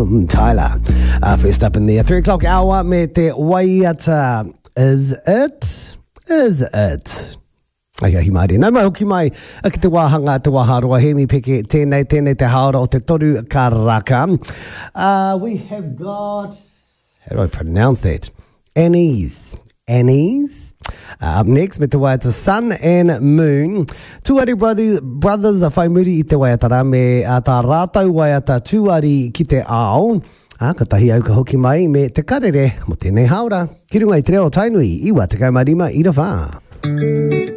Tyler. First up in the 3 o'clock hour, me te waiata. Is it? Ai ahi maari. Nau mai hoki mai, a ki te wāhanga, te wāharoa, he mi peke, tēnei te haora o te toru karaka. We have got, how do I pronounce that? Annie's. Up next, me te waiata Sun and Moon. Tuari brothers a whai muri i te waiatara, me tā rātau waiata tuari ki te ao. Ka tahi au ka hoki mai me te karere mo tēnei haora. Ki runga i te reo tainui, iwa te kaumarima i ra whā.